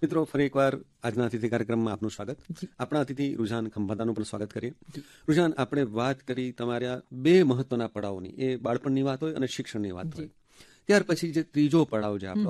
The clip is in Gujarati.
મિત્રો, ફરી એકવાર આજના અતિથિ કાર્યક્રમમાં આપનું સ્વાગત. આપણા અતિથિ રુઝાન ખંભાતાનું પણ સ્વાગત કરીએ. રુઝાન, આપણે વાત કરી તમારા બે મહત્વના પડાવોની, એ બાળપણની વાત હોય અને શિક્ષણની વાત હોય. ત્યાર પછી જે ત્રીજો પડાવ છે આપણો,